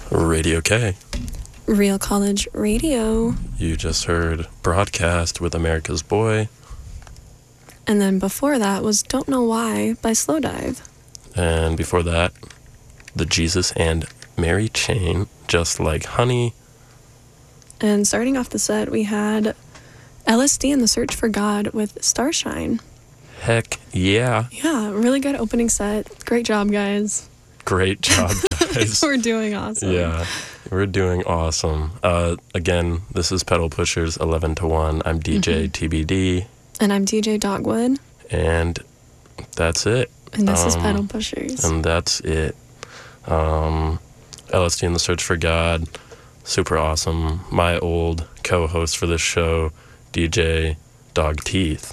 Radio K. Real College Radio. You just heard Broadcast with America's Boy. And then before that was Don't Know Why by Slowdive. And before that, the Jesus and Mary Chain, Just Like Honey. And starting off the set, we had LSD and the Search for God with Starshine. Heck yeah. Yeah, really good opening set. Great job, guys. Great job, guys. We're doing awesome. Yeah, we're doing awesome. Again, this is Pedal Pushers 11 to 1. I'm DJ TBD. And I'm DJ Dogwood. And that's it. And this is Pedal Pushers. And that's it. LSD and the Search for God. Super awesome. My old co-host for this show, DJ Dog Teeth,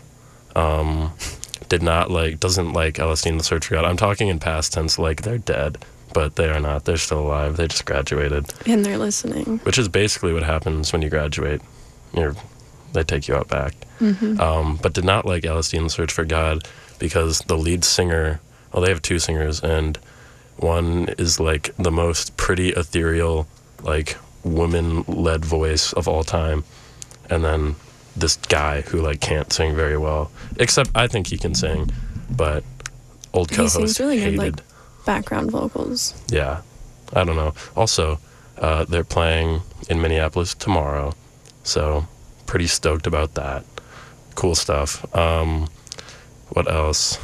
doesn't like LSD and the Search for God. I'm talking in past tense, like they're dead, but they are not. They're still alive. They just graduated. And they're listening. Which is basically what happens when you graduate. They take you out back. But did not like LSD and the Search for God because the lead singer, well, they have two singers, and one is like the most pretty ethereal, like woman-led voice of all time, and then this guy who like can't sing very well, except I think he can sing, but old co-host he sings really hated. good, like background vocals. Yeah, I don't know. Also, they're playing in Minneapolis tomorrow, so pretty stoked about that. Cool stuff. What else?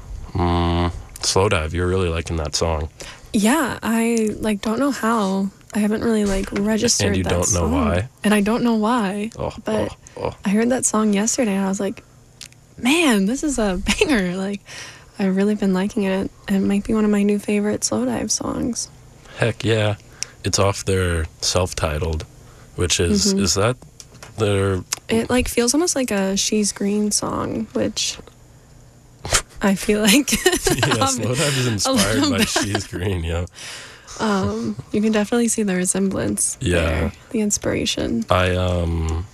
Slowdive. You're really liking that song. Yeah, I don't know how. I haven't really registered and you that don't know song. why. And I don't know why. But I heard that song yesterday and I was like, man, this is a banger. I've really been liking it. It might be one of my new favorite Slowdive songs. Heck yeah. It's off their self-titled, which is that their... It feels almost like a She's Green song, which I feel like... yeah, Slowdive is inspired by She's Green, yeah. You can definitely see the resemblance there, the inspiration. I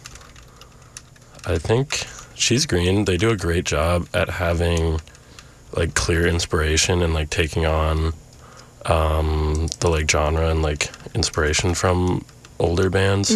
think She's Green, they do a great job at having clear inspiration and taking on the genre and inspiration from older bands.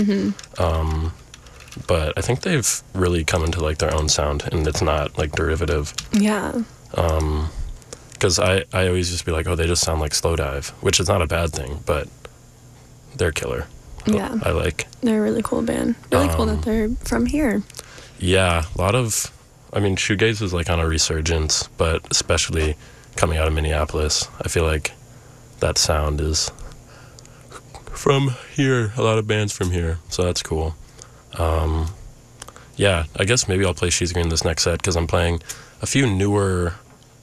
But I think they've really come into their own sound, and it's not derivative. Yeah. Because I always just be oh, they just sound like Slowdive, which is not a bad thing, but they're killer. Yeah. I like. They're a really cool band. Really cool that they're from here. Yeah, a lot of, shoegaze is on a resurgence, but especially coming out of Minneapolis, I feel like that sound is from here, a lot of bands from here, so that's cool. Yeah, I guess maybe I'll play She's Green this next set, because I'm playing a few newer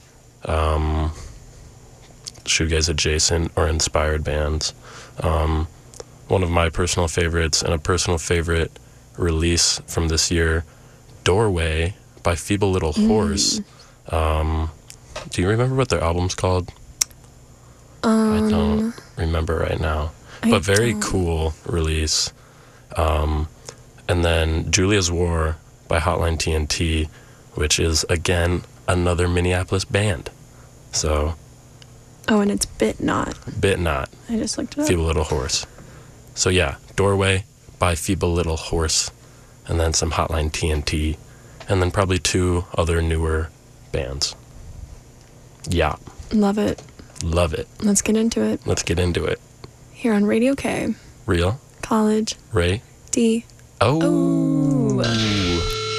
shoegaze adjacent or inspired bands. One of my personal favorites and a personal favorite release from this year, Doorway by Feeble Little Horse. Do you remember what their album's called? I don't remember right now, but very cool release. And then Julia's War by Hotline TNT, which is again another Minneapolis band. So. Oh, and it's Bit Not. Bit Not. I just looked it up. Feeble Little Horse. So yeah, Doorway by Feeble Little Horse, and then some Hotline TNT, and then probably two other newer bands. Yeah. Love it. Love it. Let's get into it. Let's get into it. Here on Radio K. Real. College. Ray. D. Oh.